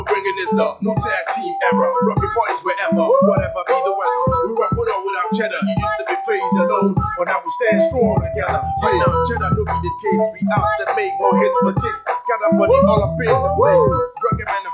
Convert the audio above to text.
Bringing is the new tag team era. Rocking parties wherever, whatever be the weather. We rock with or without cheddar. You used to be phased alone, but now we stand strong together. Right now, cheddar no be the case. We out to make more hits for chicks. Got our money all up in the place. Rugged man